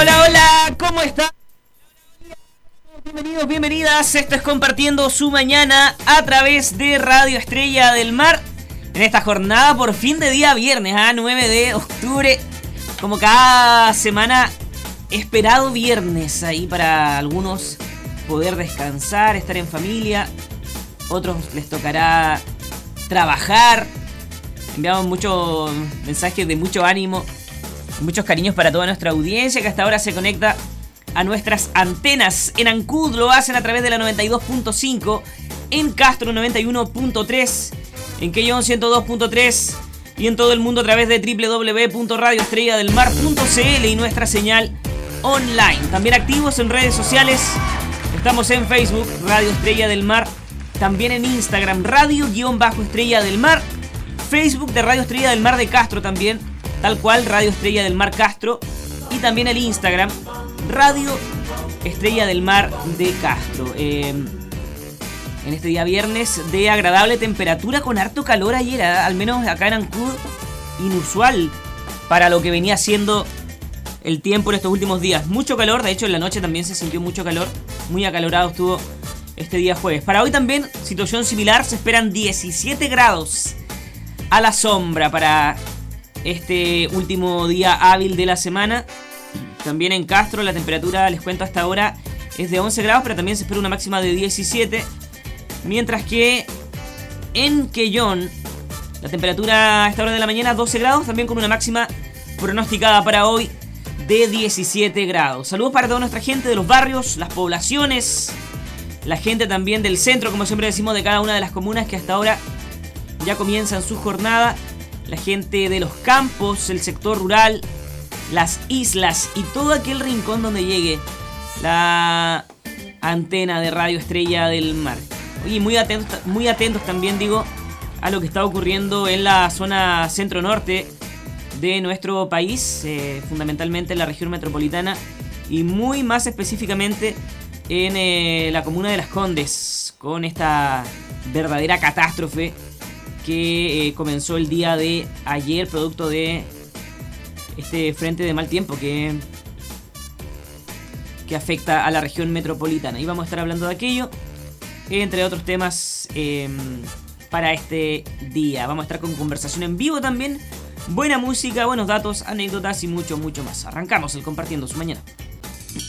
Hola, hola, ¿cómo están? Bienvenidos, bienvenidas. Esto es Compartiendo su Mañana a través de Radio Estrella del Mar. En esta jornada por fin de día viernes, 9 de octubre. Como cada semana, esperado viernes ahí para algunos poder descansar, estar en familia. Otros les tocará trabajar. Enviamos muchos mensajes de mucho ánimo, muchos cariños para toda nuestra audiencia que hasta ahora se conecta a nuestras antenas. En Ancud lo hacen a través de la 92.5, en Castro 91.3, en Quellón 102.3 y en todo el mundo a través de www.radioestrelladelmar.cl y nuestra señal online. También activos en redes sociales. Estamos en Facebook, Radio Estrella del Mar. También en Instagram, Radio-Estrella del Mar. Facebook de Radio Estrella del Mar de Castro también, tal cual, Radio Estrella del Mar Castro. Y también el Instagram, Radio Estrella del Mar de Castro. En este día viernes de agradable temperatura con harto calor ayer, al menos acá en Ancud, inusual para lo que venía siendo el tiempo en estos últimos días. Mucho calor, de hecho en la noche también se sintió mucho calor, muy acalorado estuvo este día jueves. Para hoy también, situación similar, se esperan 17 grados a la sombra para este último día hábil de la semana. También en Castro la temperatura, les cuento hasta ahora, es de 11 grados, pero también se espera una máxima de 17. Mientras que en Quellón la temperatura a esta hora de la mañana 12 grados, también con una máxima pronosticada para hoy de 17 grados. Saludos para toda nuestra gente de los barrios, las poblaciones, la gente también del centro, como siempre decimos, de cada una de las comunas que hasta ahora ya comienzan su jornada. La gente de los campos, el sector rural, las islas y todo aquel rincón donde llegue la antena de Radio Estrella del Mar. Oye, muy atentos también, digo, a lo que está ocurriendo en la zona centro-norte de nuestro país, fundamentalmente en la región metropolitana y muy más específicamente en la comuna de Las Condes, con esta verdadera catástrofe que comenzó el día de ayer, producto de este frente de mal tiempo que afecta a la región metropolitana. Y vamos a estar hablando de aquello, entre otros temas, para este día. Vamos a estar con conversación en vivo también, buena música, buenos datos, anécdotas y mucho, mucho más. Arrancamos el Compartiendo su Mañana.